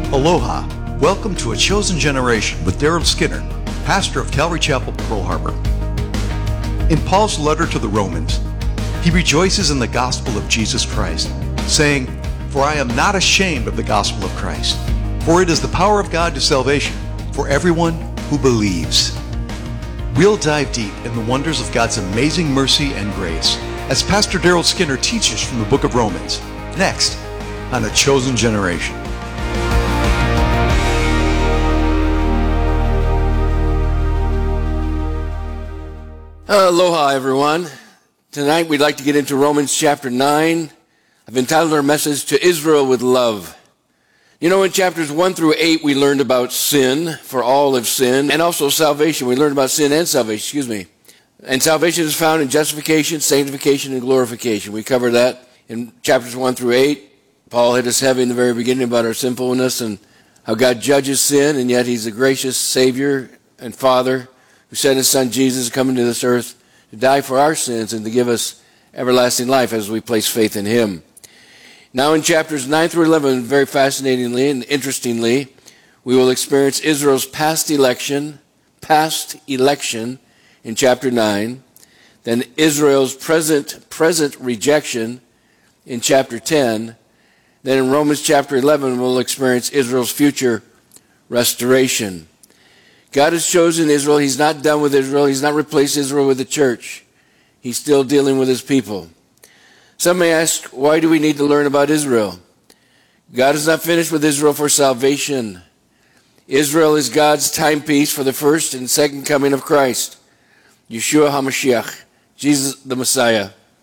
Aloha. Welcome to A Chosen Generation with Daryl Skinner, pastor of Calvary Chapel, Pearl Harbor. In Paul's letter to the Romans, he rejoices in the gospel of Jesus Christ, saying, "For I am not ashamed of the gospel of Christ, for it is the power of God to salvation for everyone who believes." We'll dive deep in the wonders of God's amazing mercy and grace as Pastor Daryl Skinner teaches from the book of Romans, next on A Chosen Generation. Aloha, everyone. Tonight we'd like to get into Romans chapter 9. I've entitled our message, "To Israel with Love." You know, in chapters 1 through 8, we learned about sin, for all have sinned, and also salvation. We learned about sin and salvation, And salvation is found in justification, sanctification, and glorification. We covered that in chapters 1 through 8. Paul hit us heavy in the very beginning about our sinfulness and how God judges sin, and yet he's a gracious Savior and Father who sent his Son Jesus to come into this earth to die for our sins and to give us everlasting life as we place faith in him. Now in chapters 9 through 11, very fascinatingly and interestingly, we will experience Israel's past election in chapter 9, then Israel's present rejection in chapter 10, then in Romans chapter 11, we'll experience Israel's future restoration. God has chosen Israel. He's not done with Israel. He's not replaced Israel with the church. He's still dealing with his people. Some may ask, why do we need to learn about Israel? God is not finished with Israel for salvation. Israel is God's timepiece for the first and second coming of Christ, Yeshua HaMashiach, Jesus the Messiah.